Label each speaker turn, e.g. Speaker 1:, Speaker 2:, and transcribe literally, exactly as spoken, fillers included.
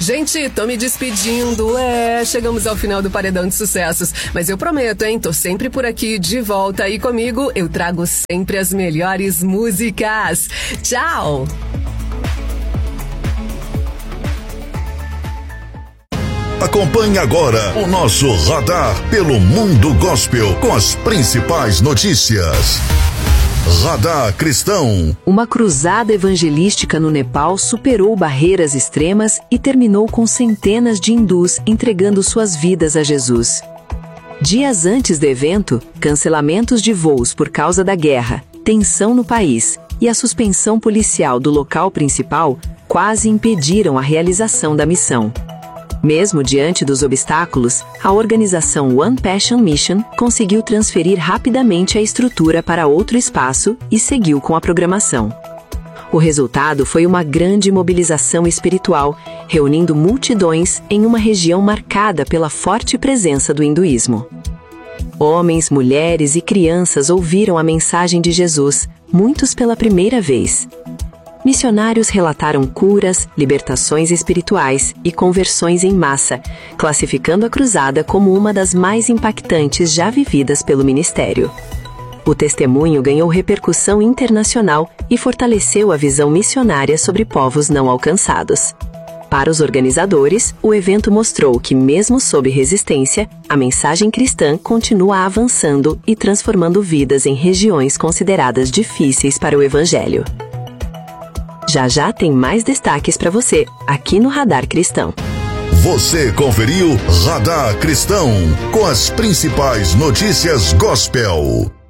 Speaker 1: Gente, tô me despedindo. É, chegamos ao final do Paredão de Sucessos. Mas eu prometo, hein? Tô sempre por aqui de volta e comigo eu trago sempre as melhores músicas. Tchau!
Speaker 2: Acompanhe agora o nosso Radar pelo Mundo Gospel com as principais notícias. Radar Cristão.
Speaker 3: Uma cruzada evangelística no Nepal superou barreiras extremas e terminou com centenas de hindus entregando suas vidas a Jesus. Dias antes do evento, cancelamentos de voos por causa da guerra, tensão no país e a suspensão policial do local principal quase impediram a realização da missão. Mesmo diante dos obstáculos, a organização One Passion Mission conseguiu transferir rapidamente a estrutura para outro espaço e seguiu com a programação. O resultado foi uma grande mobilização espiritual, reunindo multidões em uma região marcada pela forte presença do hinduísmo. Homens, mulheres e crianças ouviram a mensagem de Jesus, muitos pela primeira vez. Missionários relataram curas, libertações espirituais e conversões em massa, classificando a cruzada como uma das mais impactantes já vividas pelo ministério. O testemunho ganhou repercussão internacional e fortaleceu a visão missionária sobre povos não alcançados. Para os organizadores, o evento mostrou que, mesmo sob resistência, a mensagem cristã continua avançando e transformando vidas em regiões consideradas difíceis para o evangelho. Já já tem mais destaques para você, aqui no Radar Cristão.
Speaker 2: Você conferiu Radar Cristão, com as principais notícias gospel.